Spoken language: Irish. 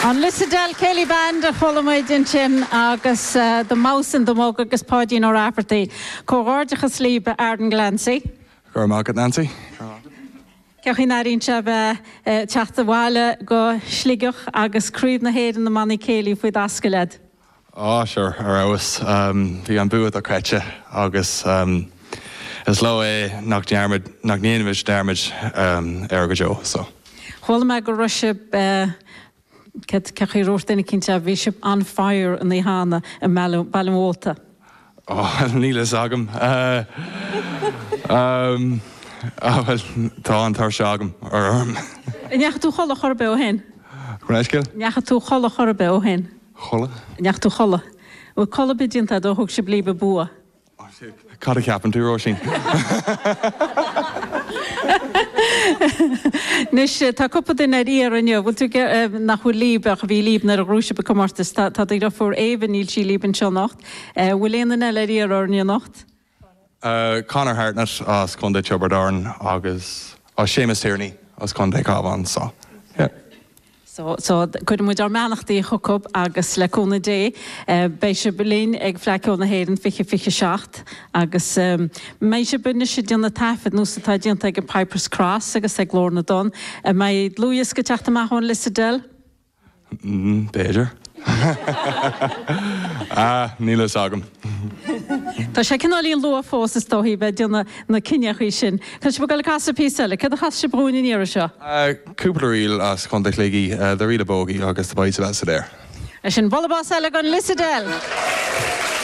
An Lissadel Kelly Band a Follomaidin Chin agus the Mouse and the Mug agus Podin or Aperty. Cohordichas Liebe Arden Glancy. Margaret Nancy. Cachin Shaba Chachtawala go Schligach agus Creed na Head and the Money Kelly with Askeled. Oh, sure. I was the Ambu at the Kretche August as low a knocked damage ergo so. Holmag Ruship Cachirorten Kincha Bishop on fire in the Hana and Balamota. Oh, Neil Sagam. Well, Tawn Tarshagam or And Yachtu Holla Horbo hen. Grashkill? Yachtu Holla Horbo hen. Holla? Yachtu Holla. Well, Colabidinta do Hookshib Bua. Caught a cap and two Roshin. Nish Takopa in Adia and you, would you get Nahulib, we leave na Rusha becomortis, Tadira for Avon, Ilchi Lieben Chonacht, William the Neladia or Neonacht? Connor Hartnett, as Conde Chubbardorn, August, or Seamus Tierney, as Conde Cavan, so. Yeah. So couldn't we dar manach the hook up agus lekona day Bishop Berlin ag flakon the head and fiche shacht agus meisha bunne should on the tafed no sa tagin take a Piper's Cross agus ag Lorna Don my Louis getachta ma hon Lissadel Bejer Nila Sagam Tá sé cinálí an lua fós is dóhí bheith duna na cinneachí sin. Tá sé bhil casa písala, cad a chas sé brún in éire seo? Cúpla as contact léigi the Rita Bogie agus the Baisa there. Sin bolabás eile gan Lissadel.